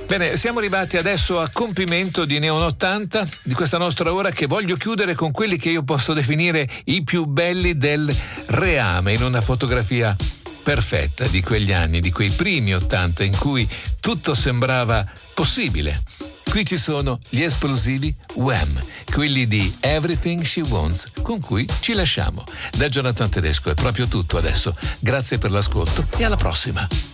Bene, siamo arrivati adesso a compimento di Neon 80, di questa nostra ora, che voglio chiudere con quelli che io posso definire i più belli del reame, in una fotografia perfetta di quegli anni, di quei primi 80 in cui tutto sembrava possibile. Qui ci sono gli esplosivi Wham, quelli di Everything She Wants, con cui ci lasciamo. Da Jonathan Tedesco è proprio tutto adesso. Grazie per l'ascolto e alla prossima.